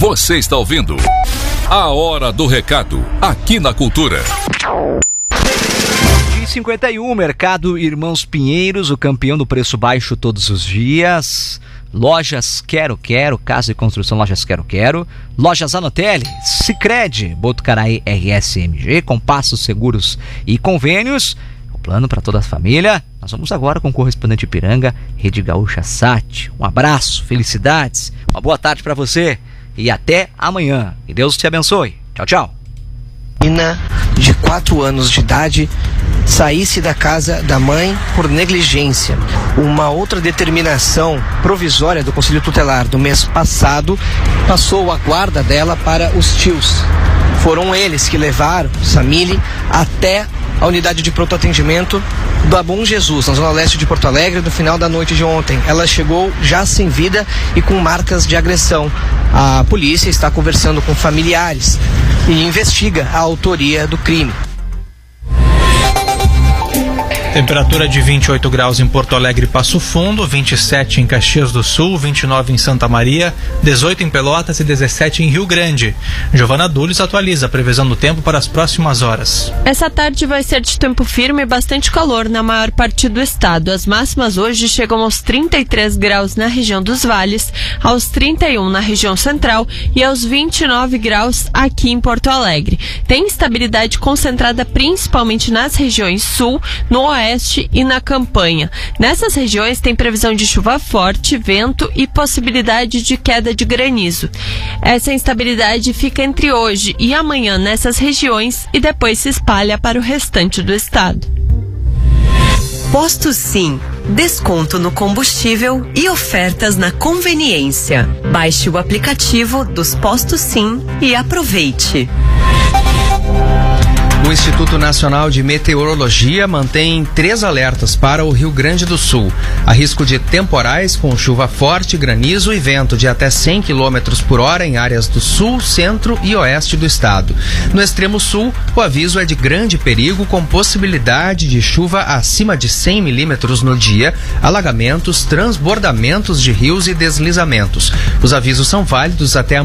Você está ouvindo A Hora do Recado, aqui na Cultura. 51, Mercado Irmãos Pinheiros, o campeão do preço baixo todos os dias. Lojas Quero, Casa e Construção Lojas Quero. Lojas Anotelli, Sicredi, Botucaraí RSMG, Compassos Seguros e Convênios. O plano para toda a família. Nós vamos agora com o correspondente Ipiranga, Rede Gaúcha Sat. Um abraço, felicidades, uma boa tarde para você e até amanhã. Que Deus te abençoe. Tchau, tchau. Menina de 4 anos de idade saísse da casa da mãe por negligência. Uma outra determinação provisória do Conselho Tutelar do mês passado passou a guarda dela para os tios. Foram eles que levaram Samile até a unidade de pronto atendimento do Bom Jesus, na zona leste de Porto Alegre, no final da noite de ontem. Ela chegou já sem vida e com marcas de agressão. A polícia está conversando com familiares e investiga a autoria do crime. Temperatura de 28 graus em Porto Alegre e Passo Fundo, 27 em Caxias do Sul, 29 em Santa Maria, 18 em Pelotas e 17 em Rio Grande. Giovana Dulles atualiza a previsão do tempo para as próximas horas. Essa tarde vai ser de tempo firme e bastante calor na maior parte do estado. As máximas hoje chegam aos 33 graus na região dos vales, aos 31 na região central e aos 29 graus aqui em Porto Alegre. Tem instabilidade concentrada principalmente nas regiões sul, no oeste e na Campanha. Nessas regiões tem previsão de chuva forte, vento e possibilidade de queda de granizo. Essa instabilidade fica entre hoje e amanhã nessas regiões e depois se espalha para o restante do estado. Posto Sim, desconto no combustível e ofertas na conveniência. Baixe o aplicativo dos Postos Sim e aproveite. O Instituto Nacional de Meteorologia mantém 3 alertas para o Rio Grande do Sul. Há risco de temporais com chuva forte, granizo e vento de até 100 km por hora em áreas do sul, centro e oeste do estado. No extremo sul, o aviso é de grande perigo com possibilidade de chuva acima de 100 milímetros no dia, alagamentos, transbordamentos de rios e deslizamentos. Os avisos são válidos até